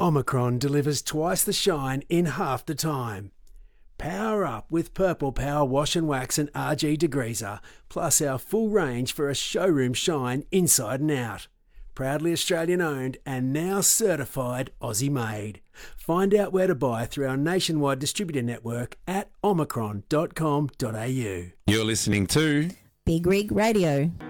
Omicron delivers twice the shine in half the time. Power up with Purple Power Wash and Wax and RG Degreaser, plus our full range for a showroom shine inside and out. Proudly Australian owned and now certified Aussie made. Find out where to buy through our nationwide distributor network at omicron.com.au. You're listening to Big Rig Radio.